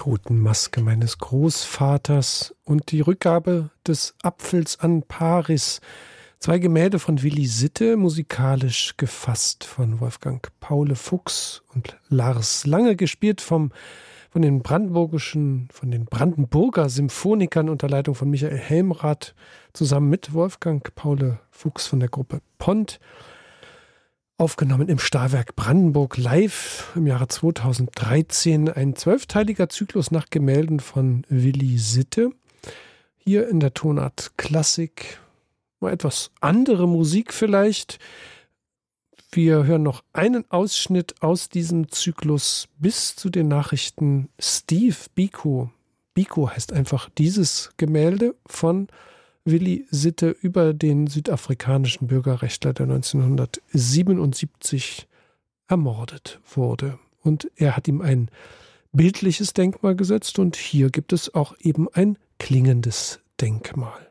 Totenmaske meines Großvaters und die Rückgabe des Apfels an Paris. 2 Gemälde von Willi Sitte, musikalisch gefasst von Wolfgang Paule Fuchs und Lars Lange, gespielt von den Brandenburger Symphonikern unter Leitung von Michael Helmrath, zusammen mit Wolfgang Paule Fuchs von der Gruppe Pont. Aufgenommen im Stahlwerk Brandenburg live im Jahre 2013. Ein 12-teiliger Zyklus nach Gemälden von Willi Sitte. Hier in der Tonart Klassik. Mal etwas andere Musik vielleicht. Wir hören noch einen Ausschnitt aus diesem Zyklus bis zu den Nachrichten. Steve Biko. Biko heißt einfach dieses Gemälde von Willi Sitte über den südafrikanischen Bürgerrechtler, der 1977 ermordet wurde. Und er hat ihm ein bildliches Denkmal gesetzt und hier gibt es auch eben ein klingendes Denkmal.